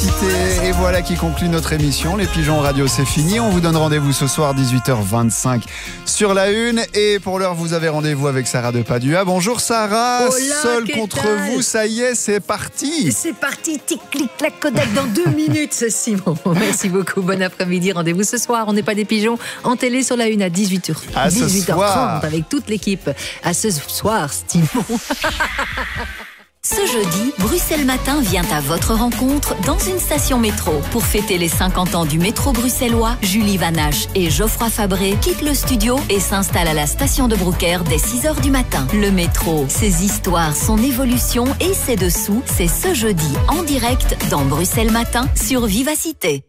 Vivacité. Et voilà qui conclut notre émission. Les Pigeons Radio, c'est fini. On vous donne rendez-vous ce soir 18h25 sur la Une. Et pour l'heure, vous avez rendez-vous avec Sarah de Padua. Bonjour Sarah. Hola, Seul contre vous, ça y est, c'est parti. C'est parti, tic, clic, clac, Kodak dans 2 minutes, Simon. Merci beaucoup. Bon après-midi. Rendez-vous ce soir. On n'est pas des pigeons. En télé sur la Une à 18h30 avec toute l'équipe. À ce soir, Simon. Ce jeudi, Bruxelles Matin vient à votre rencontre dans une station métro. Pour fêter les 50 ans du métro bruxellois, Julie Vanache et Geoffroy Fabré quittent le studio et s'installent à la station de Broucker dès 6h du matin. Le métro, ses histoires, son évolution et ses dessous, c'est ce jeudi en direct dans Bruxelles Matin sur Vivacité.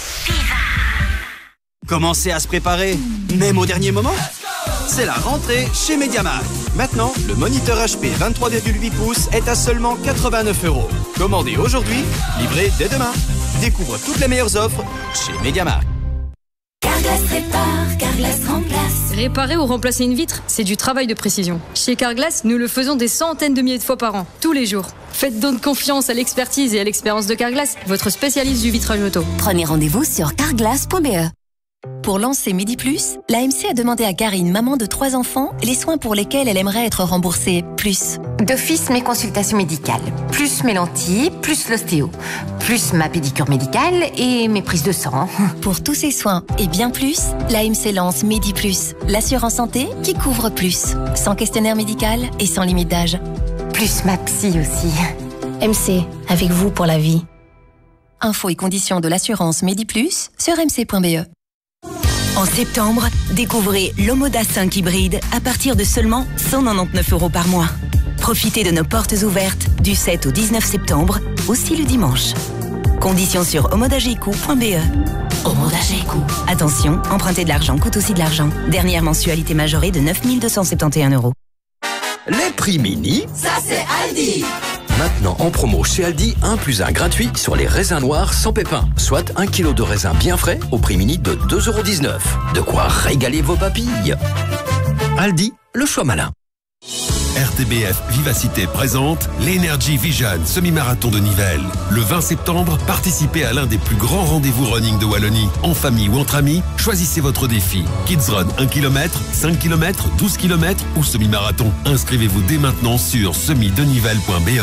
Commencez à se préparer, même au dernier moment. C'est la rentrée chez MediaMarkt. Maintenant, le moniteur HP 23,8 pouces est à seulement 89 €. Commandez aujourd'hui, livré dès demain. Découvre toutes les meilleures offres chez MediaMarkt. Carglass répare, Carglass remplace. Réparer ou remplacer une vitre, c'est du travail de précision. Chez Carglass, nous le faisons des centaines de milliers de fois par an, tous les jours. Faites donc confiance à l'expertise et à l'expérience de Carglass, votre spécialiste du vitrage auto. Prenez rendez-vous sur carglass.be. Pour lancer Midi Plus, l'AMC a demandé à Karine, maman de 3 enfants, les soins pour lesquels elle aimerait être remboursée plus. D'office, mes consultations médicales, plus mes lentilles, plus l'ostéo, plus ma pédicure médicale et mes prises de sang. Pour tous ces soins et bien plus, l'AMC lance Midi Plus, l'assurance santé qui couvre plus, sans questionnaire médical et sans limite d'âge. Plus ma psy aussi. MC, avec vous pour la vie. Infos et conditions de l'assurance Midi Plus sur mc.be. En septembre, découvrez l'Omoda 5 hybride à partir de seulement 199 € par mois. Profitez de nos portes ouvertes du 7 au 19 septembre, aussi le dimanche. Conditions sur omodageco.be. Omoda Geco. Attention, emprunter de l'argent coûte aussi de l'argent. Dernière mensualité majorée de 9 271 €. Les prix mini, Ça c'est Aldi. maintenant en promo chez Aldi, 1 + 1 gratuit sur les raisins noirs sans pépins. Soit 1 kg de raisins bien frais au prix mini de 2,19 €. De quoi régaler vos papilles. Aldi, le choix malin. RTBF Vivacité présente l'Energy Vision semi-marathon de Nivelles. Le 20 septembre, participez à l'un des plus grands rendez-vous running de Wallonie. En famille ou entre amis, choisissez votre défi. Kids Run 1 km, 5 km, 12 km ou semi-marathon. Inscrivez-vous dès maintenant sur semi-denivelles.be.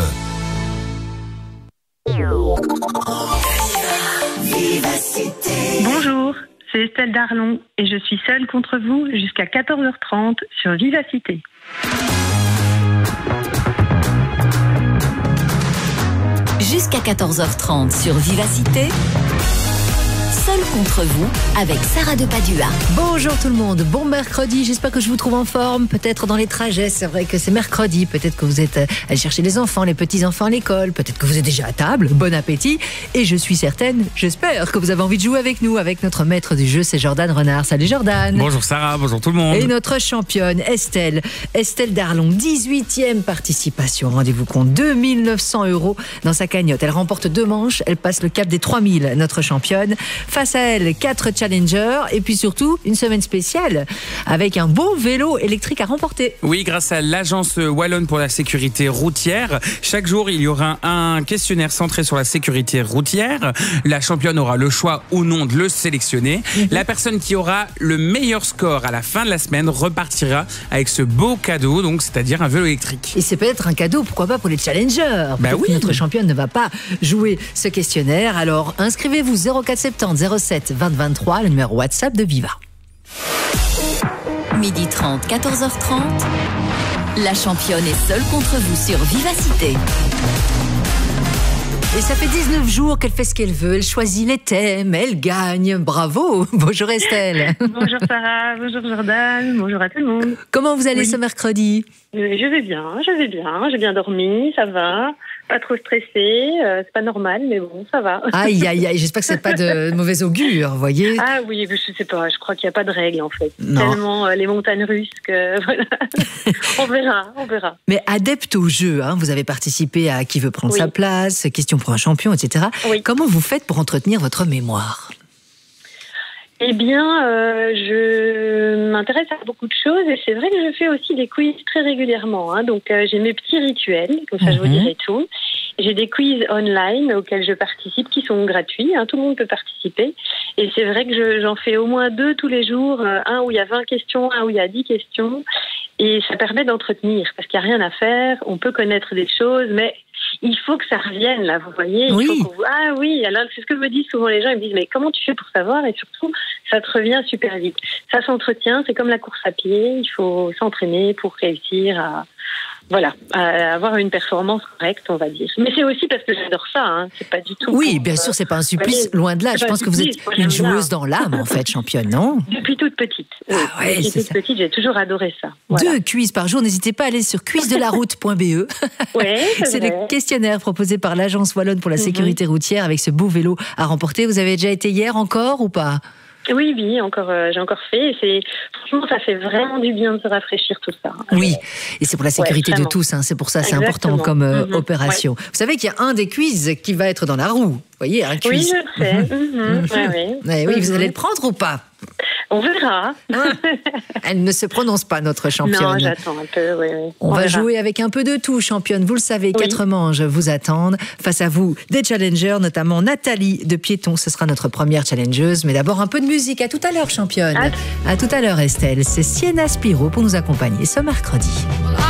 Bonjour, c'est Estelle Darlon et je suis seule contre vous jusqu'à 14h30 sur Vivacité. Jusqu'à 14h30 sur Vivacité. Seul contre vous avec Sarah de Padua. Bonjour tout le monde, bon mercredi, j'espère que je vous trouve en forme, peut-être dans les trajets, c'est vrai que c'est mercredi, peut-être que vous êtes allé chercher les enfants, les petits-enfants à l'école, peut-être que vous êtes déjà à table, bon appétit, et je suis certaine, j'espère que vous avez envie de jouer avec nous, avec notre maître du jeu, c'est Jordan Renard. Salut Jordan. Bonjour Sarah, bonjour tout le monde. Et notre championne Estelle Darlon, 18e participation, rendez-vous compte, 2 900 € dans sa cagnotte, elle remporte 2 manches, elle passe le cap des 3000, notre championne. Face à elle, 4 challengers et puis surtout une semaine spéciale avec un beau vélo électrique à remporter. Oui, grâce à l'Agence Wallonne pour la sécurité routière. Chaque jour, il y aura un questionnaire centré sur la sécurité routière. La championne aura le choix ou non de le sélectionner. La personne qui aura le meilleur score à la fin de la semaine repartira avec ce beau cadeau, donc c'est-à-dire un vélo électrique. Et c'est peut-être un cadeau, pourquoi pas pour les challengers. Bah oui. Notre championne ne va pas jouer ce questionnaire. Alors inscrivez-vous 0470 07 20 23, le numéro WhatsApp de Viva. 12h30, 14h30. La championne est seule contre vous sur Vivacité. Et ça fait 19 jours qu'elle fait ce qu'elle veut, elle choisit les thèmes, elle gagne. Bravo. Bonjour Estelle. Bonjour Sarah, bonjour Jordan, bonjour à tout le monde. Comment vous allez ce mercredi? Je vais bien, j'ai bien dormi, ça va. Pas trop stressée, c'est pas normal, mais bon, ça va. Aïe, aïe, aïe, j'espère que c'est pas de mauvais augure, vous voyez. Ah oui, je sais pas, je crois qu'il n'y a pas de règle en fait. Non. Tellement les montagnes russes que voilà. on verra. Mais adepte au jeu, hein, vous avez participé à Qui veut prendre Oui. sa place, Question pour un champion, etc. Oui. Comment vous faites pour entretenir votre mémoire? Eh bien, je m'intéresse à beaucoup de choses et c'est vrai que je fais aussi des quiz très régulièrement. Hein, donc, j'ai mes petits rituels, comme ça je vous dirai tout. J'ai des quiz online auxquels je participe qui sont gratuits. Tout le monde peut participer. Et c'est vrai que j'en fais au moins 2 tous les jours. Un où il y a 20 questions, un où il y a 10 questions. Et ça permet d'entretenir parce qu'il n'y a rien à faire. On peut connaître des choses, mais il faut que ça revienne, là, vous voyez. Ah oui, alors c'est ce que me disent souvent les gens. Ils me disent, mais comment tu fais pour savoir? Et surtout, ça te revient super vite. Ça s'entretient, c'est comme la course à pied. Il faut s'entraîner pour réussir à avoir une performance correcte, on va dire. Mais c'est aussi parce que j'adore ça, c'est pas du tout... Oui, bien sûr, c'est pas un supplice, loin de là. Je pense que vous êtes une joueuse dans l'âme, en fait, championne, non? Depuis toute petite. Depuis toute petite, j'ai toujours adoré ça. Voilà. 2 quiz par jour, n'hésitez pas à aller sur quizdelararoute.be. C'est le questionnaire proposé par l'Agence Wallonne pour la sécurité routière avec ce beau vélo à remporter. Vous avez déjà été hier encore ou pas? Oui, j'ai encore fait. Franchement, ça fait vraiment du bien de se rafraîchir tout ça. Oui, et c'est pour la sécurité de tous. C'est pour ça, c'est important comme opération. Vous savez qu'il y a un des quiz qui va être dans la roue. Vous voyez, un quiz. Oui, je sais. Oui, vous allez le prendre ou pas? On verra. Elle ne se prononce pas, notre championne. Non, j'attends un peu, oui. On va jouer avec un peu de tout, championne. Vous le savez, 4 manches vous attendent. Face à vous, des challengers, notamment Nathalie de Piéton. Ce sera notre première challengeuse. Mais d'abord, un peu de musique. À tout à l'heure, championne. À tout à l'heure, Estelle. C'est Sienna Spiro pour nous accompagner ce mercredi.